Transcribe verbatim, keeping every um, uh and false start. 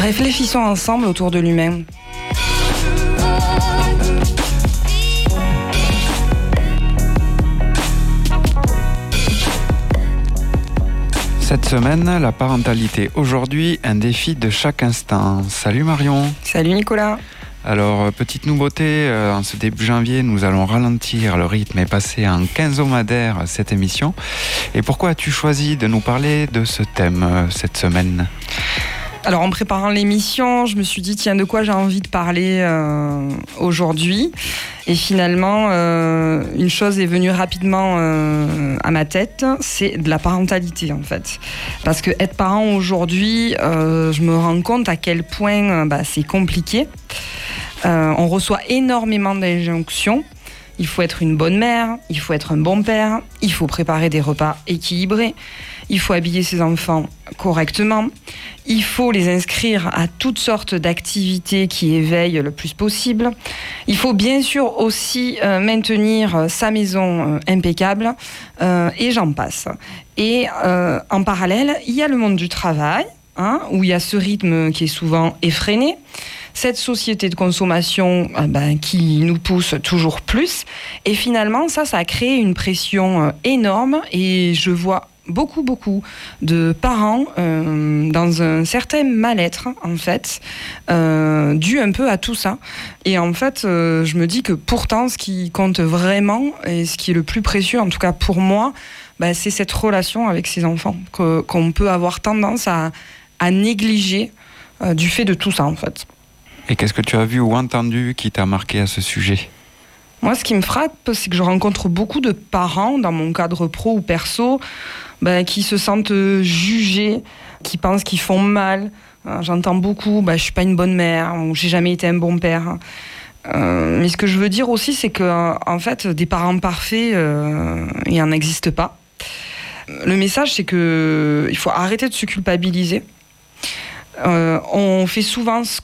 Réfléchissons ensemble autour de l'humain. Cette semaine, la parentalité aujourd'hui, un défi de chaque instant. Salut Marion. Salut Nicolas. Alors, petite nouveauté, en ce début janvier, nous allons ralentir le rythme et passer en quinzomadaire cette émission. Et pourquoi as-tu choisi de nous parler de ce thème cette semaine ? Alors en préparant l'émission, je me suis dit tiens, de quoi j'ai envie de parler euh, aujourd'hui. Et finalement, euh, une chose est venue rapidement euh, à ma tête, c'est de la parentalité en fait. Parce que être parent aujourd'hui, euh, je me rends compte à quel point euh, bah, c'est compliqué. Euh, on reçoit énormément d'injonctions. Il faut être une bonne mère, il faut être un bon père, il faut préparer des repas équilibrés, il faut habiller ses enfants correctement, il faut les inscrire à toutes sortes d'activités qui éveillent le plus possible. Il faut bien sûr aussi euh, maintenir sa maison euh, impeccable euh, et j'en passe. Et euh, en parallèle, il y a le monde du travail, hein, où il y a ce rythme qui est souvent effréné. Cette société de consommation euh, ben, qui nous pousse toujours plus. Et finalement, ça, ça a créé une pression euh, énorme. Et je vois beaucoup, beaucoup de parents euh, dans un certain mal-être, en fait, euh, dû un peu à tout ça. Et en fait, euh, je me dis que pourtant, ce qui compte vraiment, et ce qui est le plus précieux, en tout cas pour moi, ben, c'est cette relation avec ses enfants, que, qu'on peut avoir tendance à, à négliger euh, du fait de tout ça, en fait. Et qu'est-ce que tu as vu ou entendu qui t'a marqué à ce sujet ? Moi, ce qui me frappe, c'est que je rencontre beaucoup de parents, dans mon cadre pro ou perso, ben, qui se sentent jugés, qui pensent qu'ils font mal. J'entends beaucoup, ben, je ne suis pas une bonne mère, ou j'ai jamais été un bon père. Euh, mais ce que je veux dire aussi, c'est qu'en fait, des parents parfaits, euh, il n'y en existe pas. Le message, c'est qu'il faut arrêter de se culpabiliser. Euh, on fait souvent ce